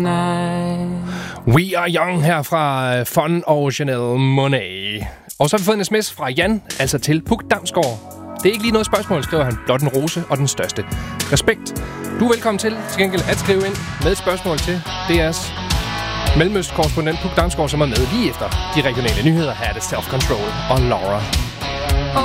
We Are Young her fra Fun og Janelle Monáe. Og så har vi fået en sms fra Jan, altså til Puk Damsgaard. Det er ikke lige noget spørgsmål, skriver han. Blot en rose og den største respekt. Du er velkommen til gengæld at skrive ind med et spørgsmål til DR's mellemøstkorrespondent Puk Damsgaard, som er med lige efter de regionale nyheder. Her er det Self Control og Laura.